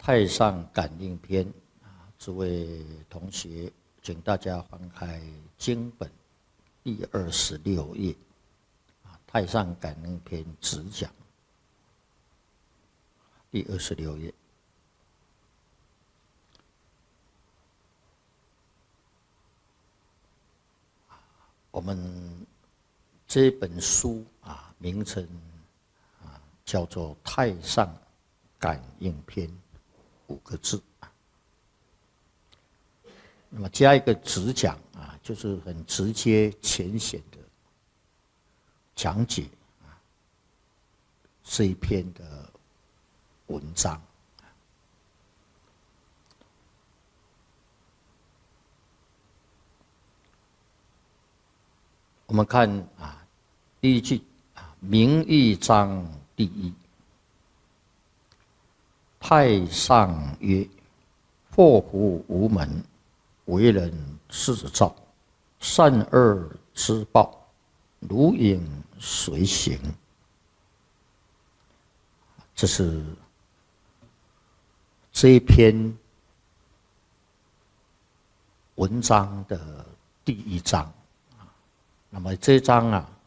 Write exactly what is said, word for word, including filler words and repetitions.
太上感应篇啊，诸位同学，请大家翻开经本第二十六页啊，太上感应篇直讲第二十六页。我们这本书啊，名称啊叫做《太上感应篇》。五个字，那么加一个直讲啊，就是很直接浅显的讲解啊这一篇的文章。我们看啊，第一句啊，名义章第一。太上曰：祸福无门，为人自造，善恶之报，如影随形。这是这一篇文章的第一章。那么这一章啊，